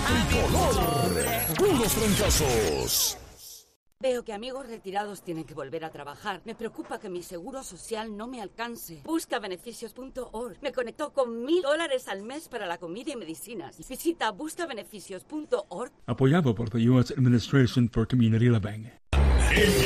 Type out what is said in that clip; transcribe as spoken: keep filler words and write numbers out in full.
Tricolor. Puros fracasos. Veo que amigos retirados tienen que volver a trabajar. Me preocupa que mi seguro social no me alcance. Busca beneficios punto org. Me conectó con mil dólares al mes para la comida y medicinas. Visita busca beneficios punto org. Apoyado por the U S Administration for Community Living.